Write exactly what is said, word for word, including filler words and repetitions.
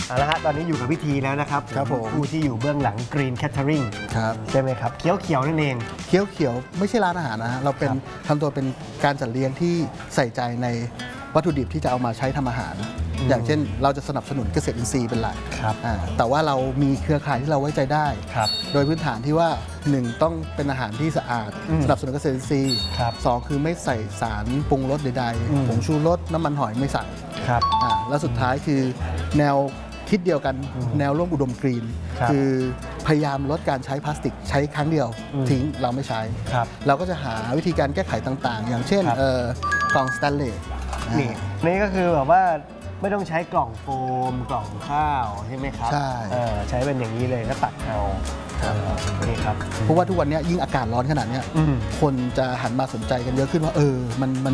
เอาละฮะตอนนี้อยู่กับพิธีแล้วนะครับครับผมผู้ที่อยู่เบื้องหลัง Green Catering ครับใช่ไหมครับเขียวๆนั่นเองเขียวเขียวไม่ใช่ร้านอาหารนะฮะเราเป็นครับทำตัวเป็นการจัดเลี้ยงที่ใส่ใจในวัตถุดิบที่จะเอามาใช้ทำอาหารอืมอย่างเช่นเราจะสนับสนุนเกษตรอินทรีย์เป็นหลักครับอ่าแต่ว่าเรามีเครือข่ายที่เราไว้ใจได้ครับโดยพื้นฐานที่ว่าหนึ่งต้องเป็นอาหารที่สะอาดอืมสนับสนุนเกษตรอินทรีย์ครับสองคือไม่ใส่สารปรุงรสใดอืมๆผงชูรสน้ำมันหอยไม่ใส่ครับอ่าแล้วสุดท้ายคือแนวคิดเดียวกันอืมแนวร่วมอุดมกรีนครับคือพยายามลดการใช้พลาสติกใช้ครั้งเดียวอืมทิ้งเราไม่ใช้ครับเราก็จะหาวิธีการแก้ไขต่างๆ อย่างเช่นครับเอ่อกล่องสแตนเลสนี่นี่ก็คือแบบว่าไม่ต้องใช้กล่องโฟมกล่องข้าวใช่ไหมครับใช่เออใช้เป็นอย่างนี้เลยก็ตัดเอาครับเออนี่ครับเพราะว่าทุกวันนี้ยิ่งอากาศร้อนขนาดเนี้ยอืมคนจะหันมาสนใจกันเยอะขึ้นว่าเออมันมัน